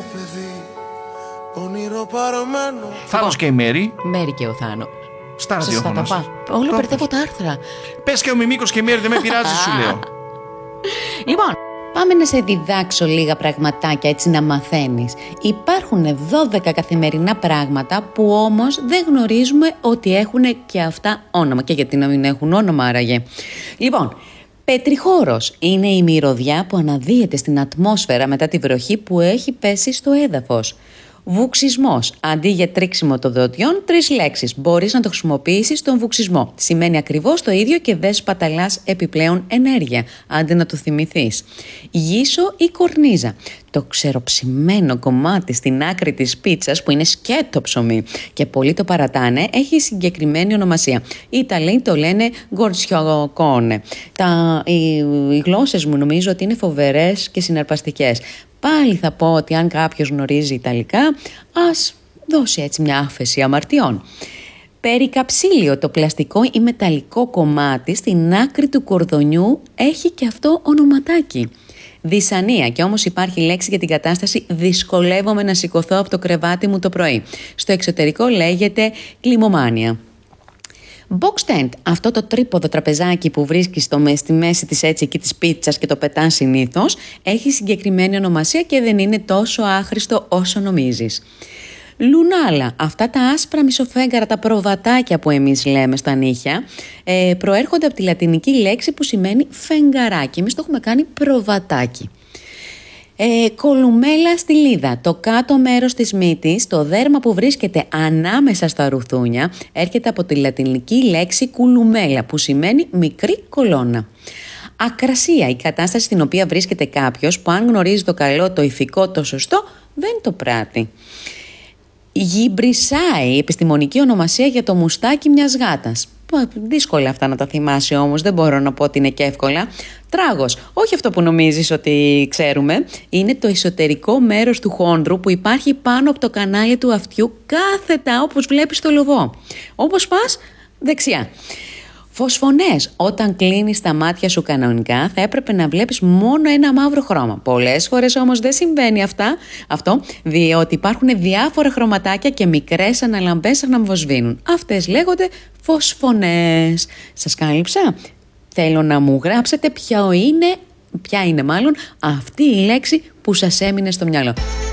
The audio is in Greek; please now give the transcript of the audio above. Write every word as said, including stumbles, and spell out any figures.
παιδί, όνειρο παρωμένο. Θάνος και η Μέρη. Μέρη και ο Θάνος. Στα Σωστά τα ραδιόφωνα. πά. Όλο μπερδεύω τα άρθρα. Πες και ο Μιμίκος και η Μέρη, δεν με πειράζει, σου λέω. Λοιπόν, πάμε να σε διδάξω λίγα πραγματάκια, έτσι να μαθαίνεις. Υπάρχουν δώδεκα καθημερινά πράγματα που όμως δεν γνωρίζουμε ότι έχουν και αυτά όνομα. Και γιατί να μην έχουν όνομα άραγε. Λοιπόν, πετριχώρος είναι η μυρωδιά που αναδύεται στην ατμόσφαιρα μετά τη βροχή που έχει πέσει στο έδαφος. Βουξισμός. Αντί για τρίξιμο των δοντιών, τρεις λέξεις. Μπορείς να το χρησιμοποιήσεις στον βουξισμό. Σημαίνει ακριβώς το ίδιο και δεν σπαταλάς επιπλέον ενέργεια, αντί να το θυμηθείς. Γύσο ή κορνίζα. Το ξεροψημένο κομμάτι στην άκρη της πίτσας που είναι σκέτο ψωμί και πολλοί το παρατάνε, έχει συγκεκριμένη ονομασία. Οι Ιταλοί το λένε γκορσιοκόνε. Τα, οι, οι γλώσσες μου νομίζω ότι είναι φοβερές και συναρπαστικές. Πάλι θα πω ότι αν κάποιος γνωρίζει Ιταλικά, ας δώσει έτσι μια άφεση αμαρτιών. Περικαψίλιο, το πλαστικό ή μεταλλικό κομμάτι στην άκρη του κορδονιού, έχει και αυτό ονοματάκι. Δυσανία, και όμως υπάρχει λέξη για την κατάσταση δυσκολεύομαι να σηκωθώ από το κρεβάτι μου το πρωί. Στο εξωτερικό λέγεται κλιμωμάνια. Box tent, αυτό το τρίποδο τραπεζάκι που βρίσκεις στο, στη μέση της έτσι εκεί της πίτσας και το πετάς συνήθως, έχει συγκεκριμένη ονομασία και δεν είναι τόσο άχρηστο όσο νομίζεις. Λουνάλα, αυτά τα άσπρα μισοφέγγαρα, τα προβατάκια που εμείς λέμε στα νύχια, ε, προέρχονται από τη λατινική λέξη που σημαίνει φεγγαράκι. Εμείς το έχουμε κάνει προβατάκι. Ε, κολουμέλα στυλίδα, το κάτω μέρος της μύτης, το δέρμα που βρίσκεται ανάμεσα στα ρουθούνια, έρχεται από τη λατινική λέξη κουλουμέλα που σημαίνει μικρή κολόνα. Ακρασία, η κατάσταση στην οποία βρίσκεται κάποιος που αν γνωρίζει το καλό, το ηθικό, το σωστό, δεν το πράττει. Γυμπρισάι, η επιστημονική ονομασία για το μουστάκι μιας γάτας. Δύσκολα αυτά να τα θυμάσαι όμως, δεν μπορώ να πω ότι είναι και εύκολα. Τράγος, όχι αυτό που νομίζεις ότι ξέρουμε, είναι το εσωτερικό μέρος του χόνδρου που υπάρχει πάνω από το κανάλι του αυτιού κάθετα όπως βλέπεις το λοβό. Όπως πας, δεξιά. Φωσφωνές, όταν κλείνεις τα μάτια σου κανονικά θα έπρεπε να βλέπεις μόνο ένα μαύρο χρώμα. Πολλές φορές όμως δεν συμβαίνει αυτά, αυτό, διότι υπάρχουν διάφορα χρωματάκια και μικρές αναλαμπές αναμβοσβήνουν. Αυτές λέγονται φωσφωνές. Σας κάλυψα? Θέλω να μου γράψετε ποια είναι, ποια είναι μάλλον αυτή η λέξη που σας έμεινε στο μυαλό.